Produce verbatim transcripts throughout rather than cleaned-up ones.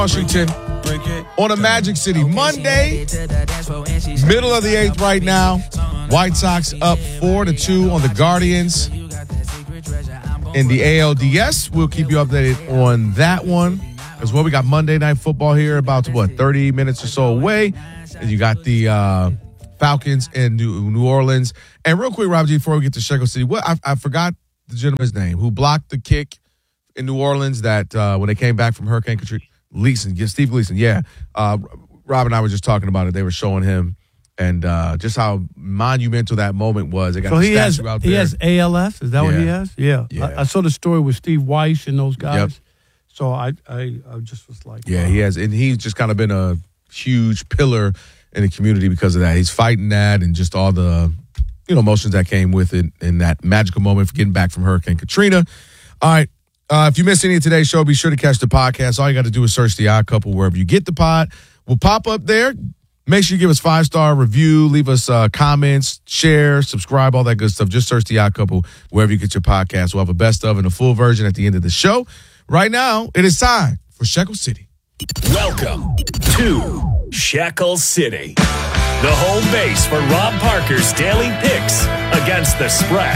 Washington on a Magic City Monday, middle of the eighth right now. White Sox up four to two on the Guardians in the A L D S. We'll keep you updated on that one as well. We got Monday Night Football here, about what thirty minutes or so away. And you got the uh, Falcons in New, New Orleans. And real quick, Rob G, before we get to Shekel City, what I, I forgot the gentleman's name who blocked the kick in New Orleans that uh, when they came back from Hurricane Katrina. Leeson, yeah, Steve Leeson, yeah. Uh, Rob and I were just talking about it. They were showing him and uh, just how monumental that moment was. They got so the he statue has, out there. He has A L S? Is that yeah. what he has? Yeah. yeah. I, I saw the story with Steve Weiss and those guys. Yep. So I, I, I just was like, yeah, wow. he has. And he's just kind of been a huge pillar in the community because of that. He's fighting that and just all the, you know, emotions that came with it in that magical moment for getting back from Hurricane Katrina. All right. Uh, if you missed any of today's show, be sure to catch the podcast. All you got to do is search The Odd Couple wherever you get the pod. We'll pop up there. Make sure you give us five-star review, leave us uh, comments, share, subscribe, all that good stuff. Just search The Odd Couple wherever you get your podcast. We'll have a best of and a full version at the end of the show. Right now, it is time for Shekel City. Welcome to Shekel City, the home base for Rob Parker's daily picks against the spread.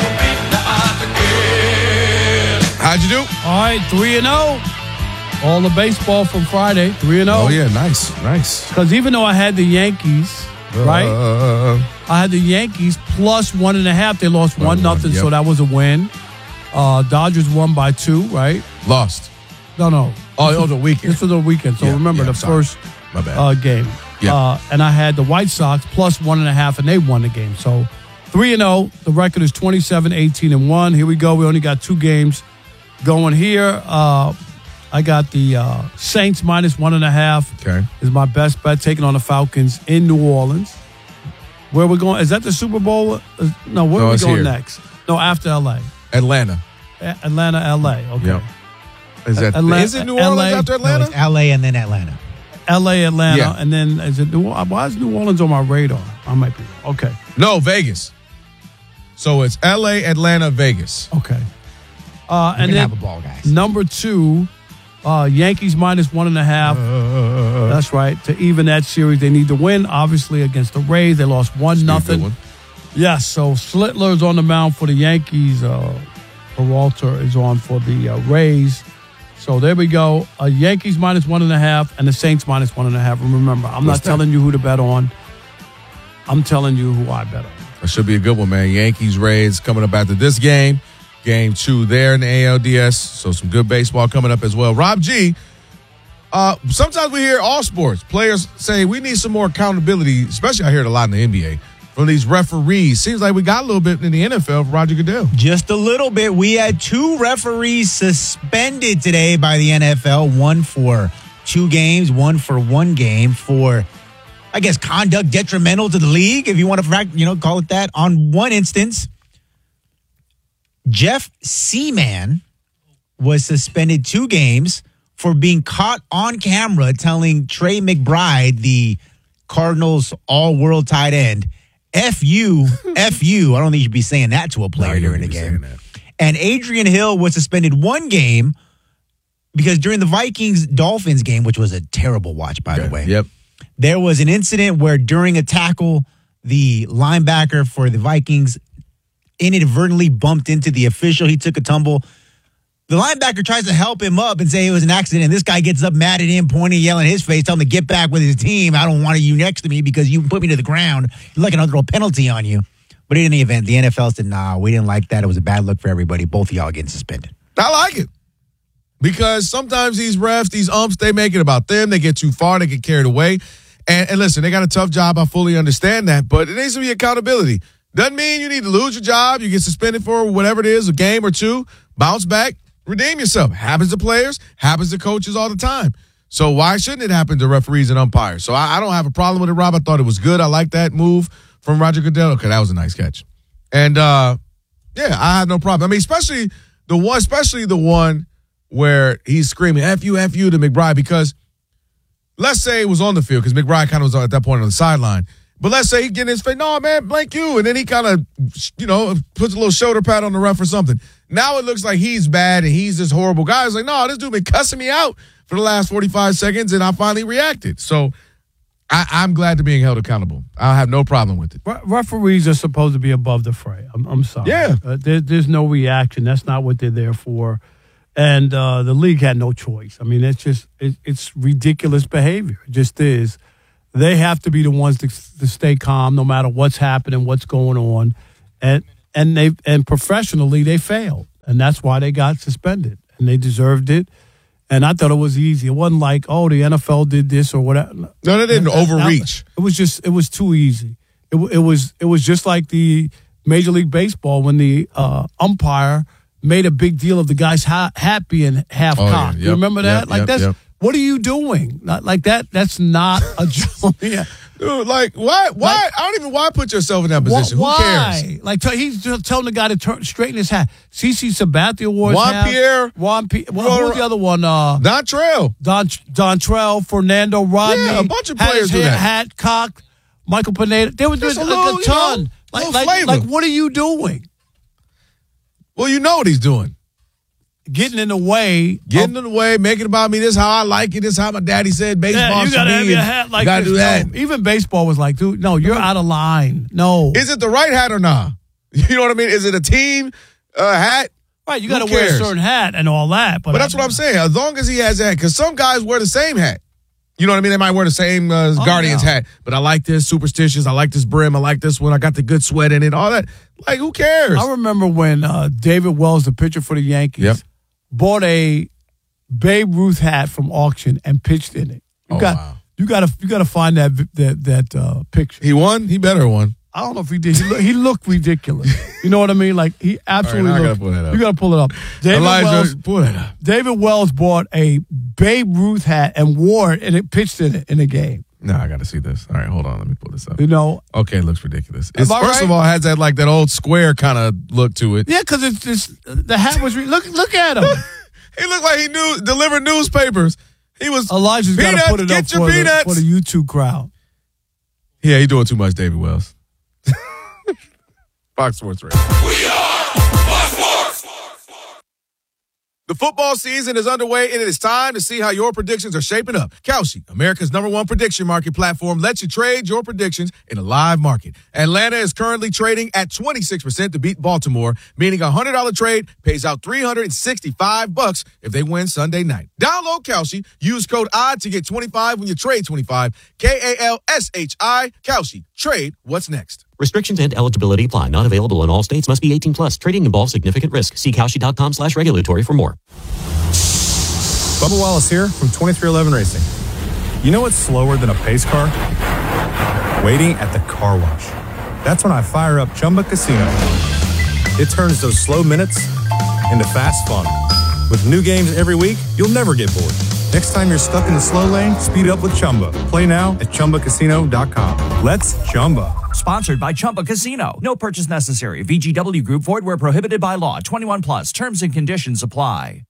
How'd you do? All right, three and oh. All the baseball from Friday, three and oh. Oh, yeah, nice, nice. Because even though I had the Yankees, Uh, right? I had the Yankees plus one and a half. They lost one, one, nothing, yep. so that was a win. Uh, Dodgers won by two, right? Lost. No, no. Oh, it was a weekend. This was a weekend. So Yeah, remember yeah, the I'm sorry. first My bad. uh, game. Yeah. Uh, and I had the White Sox plus one and a half, and they won the game. So three and oh. The record is twenty-seven, eighteen, and one. Here we go. We only got two games going here. Uh, I got the uh, Saints minus one and a half. Okay. Is my best bet, taking on the Falcons in New Orleans. Where we're going? Is that the Super Bowl? Uh, no, where No, are we it's going here. next? No, after L A. Atlanta. A- Atlanta, L A. Okay. Yep. Is that Atlanta- is it New Orleans L A? after No, Atlanta? it's L A and then Atlanta. L A, Atlanta, Yeah. and then is it New? Why is New Orleans on my radar? I might be wrong. Okay. No, Vegas. So it's L A, Atlanta, Vegas. Okay. Uh, You and can then have a ball, guys. number two, uh, Yankees minus one and a half. Uh, That's right. To even that series, they need to win. Obviously, against the Rays, they lost one Good nothing. one. Yes. So Slitler's on the mound for the Yankees. Uh, Peralta is on for the uh, Rays. So there we go. Uh, Yankees minus one and a half, and the Saints minus one and a half. And remember, I'm What's not that? telling you who to bet on. I'm telling you who I bet on. That should be a good one, man. Yankees, Rays coming up after this game. Game two there in the A L D S. So some good baseball coming up as well. Rob G, uh, sometimes we hear all sports players say we need some more accountability, especially I hear it a lot in the N B A, from these referees. Seems like we got a little bit in the N F L for Roger Goodell. Just a little bit. We had two referees suspended today by the N F L. One for two games, one for one game for, I guess, conduct detrimental to the league, if you want to, you know, call it that. On one instance, Jeff Seaman was suspended two games for being caught on camera telling Trey McBride, the Cardinals all-world tight end, F you, F you. I don't think you should be saying that to a player No, you during the don't be game. saying that. And Adrian Hill was suspended one game because during the Vikings-Dolphins game, which was a terrible watch, by the way, Yep. there was an incident where during a tackle, the linebacker for the Vikings inadvertently bumped into the official. He took a tumble. The linebacker tries to help him up and say it was an accident, and this guy gets up mad at him, pointing, yelling in his face, telling him to get back with his team. I don't want you next to me because you put me to the ground. You're like another penalty on you. But in any event, the N F L said, nah, we didn't like that. It was a bad look for everybody. Both of y'all getting suspended. I like it. Because sometimes these refs, these umps, they make it about them. They get too far. They get carried away. And, and listen, they got a tough job. I fully understand that. But it needs to be accountability. Doesn't mean you need to lose your job. You get suspended for whatever it is, a game or two. Bounce back. Redeem yourself. Happens to players. Happens to coaches all the time. So why shouldn't it happen to referees and umpires? So I, I don't have a problem with it, Rob. I thought it was good. I like that move from Roger Goodell. Okay, that was a nice catch. And, uh, yeah, I had no problem. I mean, especially the one, especially the one where he's screaming, F you, F you to McBride, because let's say it was on the field, because McBride kind of was at that point on the sideline. But let's say he get in his face, no, man, blank you. And then he kind of, you know, puts a little shoulder pad on the ref or something. Now it looks like he's bad and he's this horrible guy. It's like, no, this dude been cussing me out for the last forty-five seconds, and I finally reacted. So I, I'm glad to being held accountable. I have no problem with it. Re- referees are supposed to be above the fray. I'm, I'm sorry. Yeah. Uh, there, there's no reaction. That's not what they're there for. And uh, the league had no choice. I mean, it's just it, it's ridiculous behavior. It just is. They have to be the ones to, to stay calm no matter what's happening, what's going on, and and they and professionally they failed, and that's why they got suspended, and they deserved it. And I thought it was easy. It wasn't like, oh, the N F L did this or whatever. No, they didn't overreach. It was just it was too easy. It, it was it was just like the Major League Baseball when the uh, umpire made a big deal of the guy's hat, hat being half Oh, cocked. yeah. You Yep, remember that? yep, like yep, that's yep. what are you doing? Not like that. That's not a joke. Yeah. Dude, like, why? Why? Like- I don't even why put yourself in that Why? position. Who cares? Like t- he's just telling the guy to turn straighten his hat. CeCe Sabathia wore his Juan hat. Pierre. Juan Pierre. Well, who was the other one? Uh, Not Trail. Don Dontrell, Fernando Rodney. Yeah, a bunch of had players his do hat, that. hat cocked. Michael Pineda. There was Just just a, a little, a you ton. know, like, little like, flavor. like, what are you doing? Well, you know what he's doing. Getting in the way. Getting in the way, making about me. This how I like it. This how my daddy said baseball Yeah, you should gotta be. have your and hat like you gotta this. do that. No, even baseball was like, dude, no, you're out of line. No. Is it the right hat or not? You know what I mean? Is it a team uh, hat? Right, you Who got to wear a cares? certain hat and all that. But, But that's what I'm saying. As long as he has that, because some guys wear the same hat. You know what I mean? They might wear the same uh, Oh, Guardians yeah. hat. But I like this, superstitious. I like this brim. I like this one. I got the good sweat in it. All that. Like, who cares? I remember when uh, David Wells, the pitcher for the Yankees, Yep. bought a Babe Ruth hat from auction and pitched in it. You Oh, got wow. you got to you got to find that that that uh, picture. He won? He better won. I don't know if he did. He, look, he looked ridiculous. You know what I mean? Like he absolutely. All right, now I looked, gotta pull that up. You got to pull it up. David Elijah, Wells, pull that up. David Wells bought a Babe Ruth hat and wore it, and it pitched in it in a game. No, I got to see this. All right, hold on. Let me pull this up. You know? Okay, it looks ridiculous. It's, I first right? of all, it has that like that old square kind of look to it. Yeah, because it's just the hat was. Re- look, look at him. He looked like he knew delivered newspapers. He was Elijah's got to Peanuts, put it get up your for the, peanuts. for the YouTube crowd. Yeah, he doing too much, David Wells. Fox Sports Radio. We are Fox Sports. The football season is underway, and it is time to see how your predictions are shaping up. Kalshi, America's number one prediction market platform, lets you trade your predictions in a live market. Atlanta is currently trading at twenty-six percent to beat Baltimore, meaning a one hundred dollars trade pays out three hundred sixty-five bucks if they win Sunday night. Download Kalshi, use code O D D to get twenty-five when you trade twenty-five. K A L S H I, Kalshi. Trade what's next. Restrictions and eligibility apply. Not available in all states. Must be eighteen plus. Trading involves significant risk. See Kalshi.com slash regulatory for more. Bubba Wallace here from twenty-three eleven Racing. You know what's slower than a pace car? Waiting at the car wash. That's when I fire up Chumba Casino. It turns those slow minutes into fast fun. With new games every week, you'll never get bored. Next time you're stuck in the slow lane, speed up with Chumba. Play now at Chumba Casino dot com. Let's Chumba. Sponsored by Chumba Casino. No purchase necessary. V G W Group. Void where prohibited by law. twenty-one plus. Terms and conditions apply.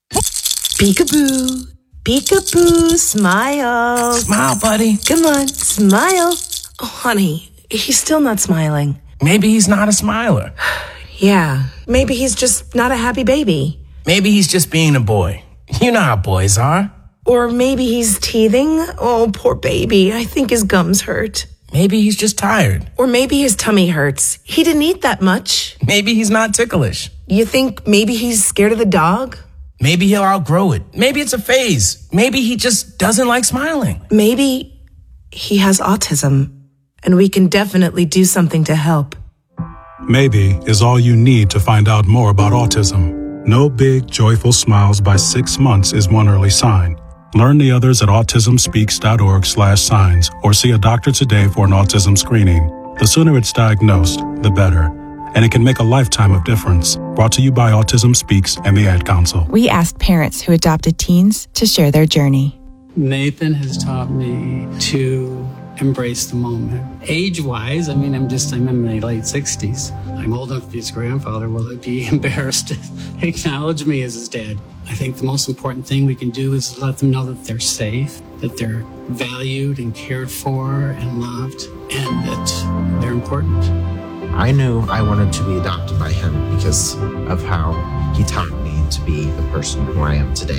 Peekaboo. Peekaboo. Smile. Smile, buddy. Come on. Smile. Oh, honey, he's still not smiling. Maybe he's not a smiler. Yeah. Maybe he's just not a happy baby. Maybe he's just being a boy. You know how boys are. Or maybe he's teething. Oh, poor baby. I think his gums hurt. Maybe he's just tired. Or maybe his tummy hurts. He didn't eat that much. Maybe he's not ticklish. You think maybe he's scared of the dog? Maybe he'll outgrow it. Maybe it's a phase. Maybe he just doesn't like smiling. Maybe he has autism, and we can definitely do something to help. Maybe is all you need to find out more about autism. No big, joyful smiles by six months is one early sign. Learn the others at autismspeaks.org slash signs or see a doctor today for an autism screening. The sooner it's diagnosed, the better. And it can make a lifetime of difference. Brought to you by Autism Speaks and the Ad Council. We asked parents who adopted teens to share their journey. Nathan has taught me to embrace the moment. Age-wise, I mean, I'm just, I'm in my late sixties. I'm old enough to be his grandfather. Will I be embarrassed to acknowledge me as his dad? I think the most important thing we can do is let them know that they're safe, that they're valued and cared for and loved, and that they're important. I knew I wanted to be adopted by him because of how he taught me to be the person who I am today.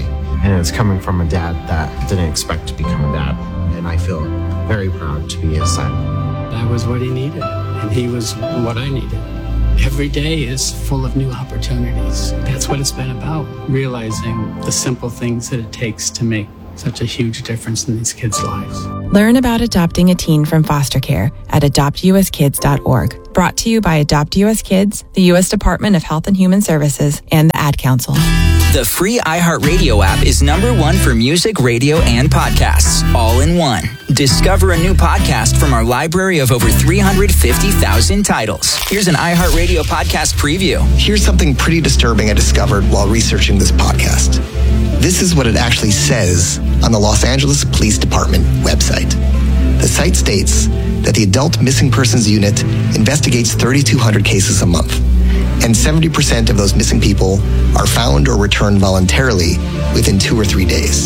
And it's coming from a dad that didn't expect to become a dad. And I feel very proud to be his son. I was what he needed, and he was what I needed. Every day is full of new opportunities. That's what it's been about, realizing the simple things that it takes to make such a huge difference in these kids' lives. Learn about adopting a teen from foster care at adopt u s kids dot org. Brought to you by Adopt U S Kids, the U S Department of Health and Human Services, and the Ad Council. The free iHeartRadio app is number one for music, radio, and podcasts, all in one. Discover a new podcast from our library of over three hundred fifty thousand titles. Here's an iHeartRadio podcast preview. Here's something pretty disturbing I discovered while researching this podcast. This is what it actually says on the Los Angeles Police Department website. The site states that the Adult Missing Persons Unit investigates thirty-two hundred cases a month, and seventy percent of those missing people are found or returned voluntarily within two or three days.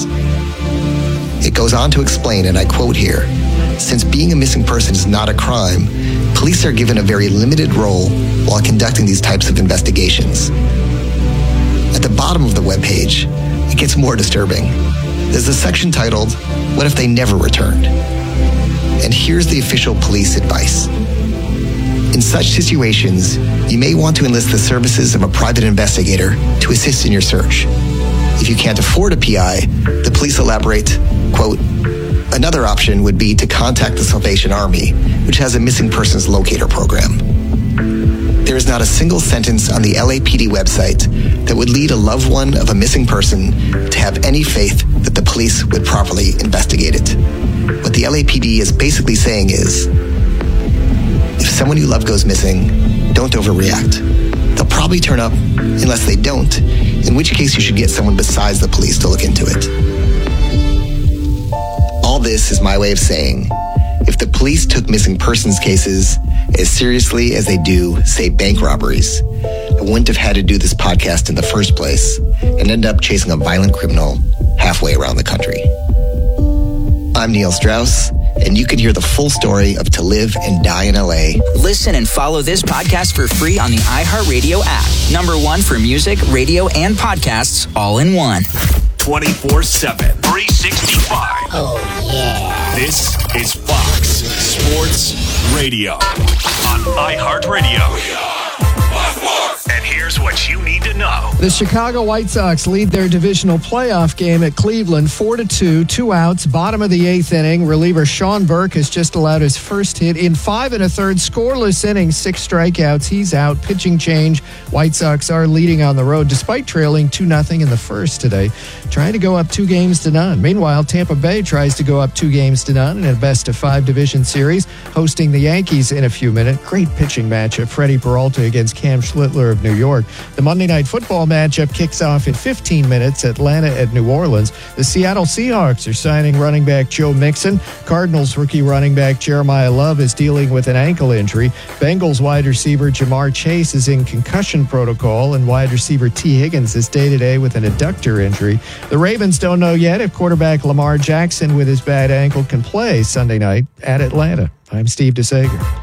It goes on to explain, and I quote here, since being a missing person is not a crime, police are given a very limited role while conducting these types of investigations. At the bottom of the webpage, it gets more disturbing. There's a section titled, What If They Never Returned? And here's the official police advice. In such situations, you may want to enlist the services of a private investigator to assist in your search. If you can't afford a P I, the police elaborate, quote, another option would be to contact the Salvation Army, which has a missing persons locator program. There is not a single sentence on the L A P D website that would lead a loved one of a missing person to have any faith that the police would properly investigate it. What the L A P D is basically saying is, if someone you love goes missing, don't overreact. They'll probably turn up unless they don't, in which case you should get someone besides the police to look into it. All this is my way of saying, if the police took missing persons cases as seriously as they do, say, bank robberies, I wouldn't have had to do this podcast in the first place and end up chasing a violent criminal halfway around the country. I'm Neil Strauss, and you can hear the full story of To Live and Die in L A. Listen and follow this podcast for free on the iHeartRadio app. Number one for music, radio, and podcasts, all in one. twenty-four seven, three sixty-five. Oh, yeah. This is Fox Sports Radio on iHeartRadio. And here's what you need to know. The Chicago White Sox lead their divisional playoff game at Cleveland four to two, two outs, bottom of the eighth inning. Reliever Sean Burke has just allowed his first hit in five and a third scoreless innings, six strikeouts. He's out. Pitching change. White Sox are leading on the road despite trailing two nothing in the first today, trying to go up two games to none. Meanwhile, Tampa Bay tries to go up two games to none in a best of five division series, hosting the Yankees in a few minutes. Great pitching matchup. Freddie Peralta against Cam Schlittler of New York. The Monday Night Football matchup kicks off in fifteen minutes. Atlanta at New Orleans. The Seattle Seahawks are signing running back Joe Mixon. Cardinals rookie running back Jeremiah Love is dealing with an ankle injury. Bengals wide receiver Jamar Chase is in concussion protocol, and wide receiver T. Higgins is day-to-day with an adductor injury. The Ravens don't know yet if quarterback Lamar Jackson with his bad ankle can play Sunday night at Atlanta. I'm Steve DeSager.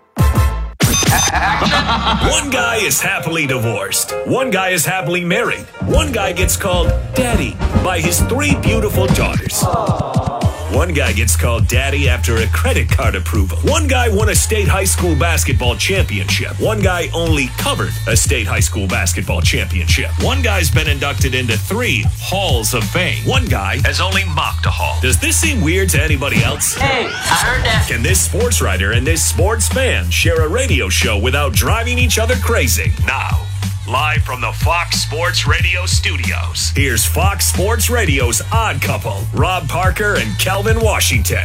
One guy is happily divorced. One guy is happily married. One guy gets called daddy by his three beautiful daughters. One guy gets called daddy after a credit card approval. One guy won a state high school basketball championship. One guy only covered a state high school basketball championship. One guy's been inducted into three halls of fame. One guy has only mocked a hall. Does this seem weird to anybody else? Hey, I heard that. Can this sports writer and this sports fan share a radio show without driving each other crazy? Now, live from the Fox Sports Radio studios, here's Fox Sports Radio's Odd Couple, Rob Parker and Kelvin Washington.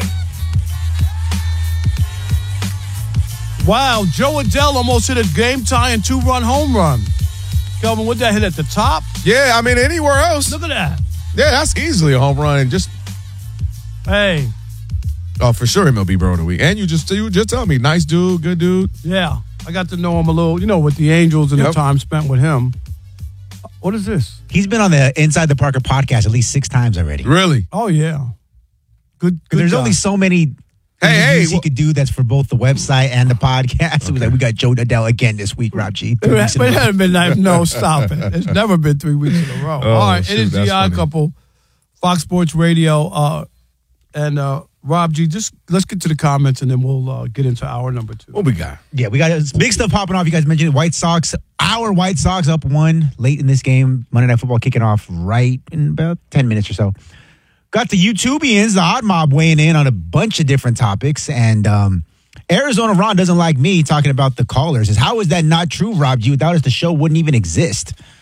Wow, Joe Adele almost hit a game-tying two-run home run. Kelvin, would that hit at the top? Yeah, I mean, anywhere else. Look at that. Yeah, that's easily a home run. And just, hey. Oh, for sure, M L B Bro of the Week. And you just, you just tell me, nice dude, good dude. Yeah. I got to know him a little, you know, with the Angels and yep. the time spent with him. What is this? He's been on the Inside the Parker podcast at least six times already. Really? Oh, yeah. Good. good There's guy. only so many hey, hey, he well, could do that's for both the website and the podcast. Okay. It was like, we got Joe Adele again this week, Rob G. It, it hasn't been like, no, stop it. It's never been three weeks in a row. Oh, all right, shoot, it is the Odd Couple. Fox Sports Radio. Uh, and uh, Rob G, just let's get to the comments and then we'll uh, get into hour number two. What we got? Yeah, we got uh, big stuff popping off. You guys mentioned White Sox. Our White Sox up one late in this game. Monday Night Football kicking off right in about ten minutes or so. Got the YouTubians, the Hot Mob, weighing in on a bunch of different topics. And um, Arizona Ron doesn't like me talking about the callers. Is How is that not true, Rob G? Without us, the show wouldn't even exist.